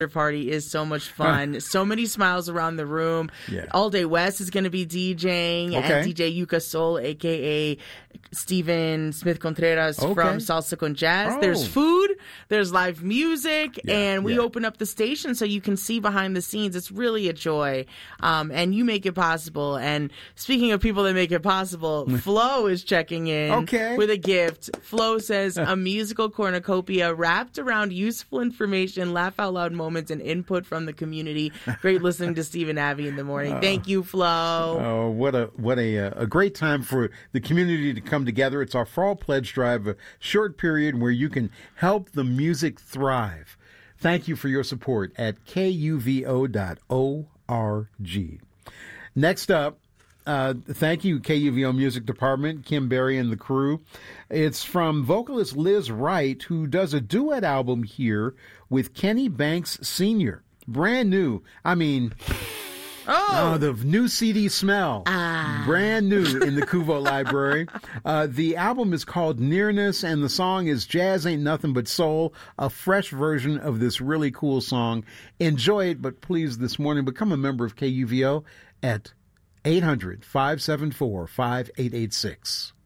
party is so much fun. So many smiles around the room. Yeah. All Day West is going to be DJing, and DJ Yuka Soul, a.k.a. Steven Smith Contreras from Salsa con Jazz. There's food, there's live music, and we open up the station so you can see behind the scenes. It's really a joy, and you make it possible. And speaking of people that make it possible, Flo is checking in with a gift. Flo says, a musical cornucopia wrapped around useful information, laugh out loud moments, and input from the community. Great listening to Steve and Abby in the morning. Thank you, Flo. Oh, what a great time for the community to come together. It's our fall pledge drive, a short period where you can help the music thrive. Thank you for your support at kuvo.org. Next up, thank you, KUVO Music Department, Kim Berry and the crew. It's from vocalist Liz Wright, who does a duet album here with Kenny Banks Sr. Brand new. I mean, the new CD smell. Brand new in the Kuvo library. The album is called Nearness, and the song is Jazz Ain't Nothing But Soul, a fresh version of this really cool song. Enjoy it, but please, this morning, become a member of KUVO at 800-574-5886.